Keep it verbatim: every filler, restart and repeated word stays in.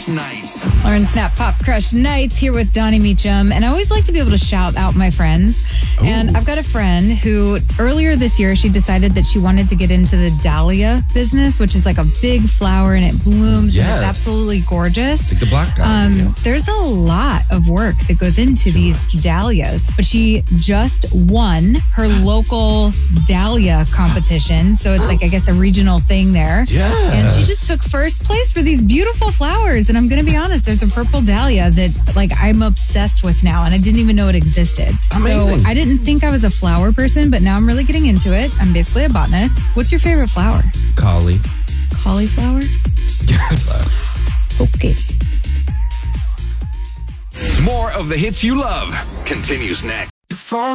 Crush Nights. Lauren Snap Pop Crush Nights here with Donnie Meacham. And I always like to be able to shout out my friends. Ooh. And I've got a friend who earlier this year, she decided that she wanted to get into the dahlia business, which is like a big flower and it blooms yes. and it's absolutely gorgeous. Like the black dahlia. Um, yeah. There's a lot of work that goes into sure. these dahlias. But she just won her local dahlia competition. So it's like, I guess, a regional thing there. Yeah. And she just took first place for these beautiful flowers. And I'm going to be honest, there's a purple dahlia that like I'm obsessed with now. And I didn't even know it existed. Amazing. So I didn't think I was a flower person, but now I'm really getting into it. I'm basically a botanist. What's your favorite flower? Cauli. Cauliflower? Okay. More of the hits you love continues next.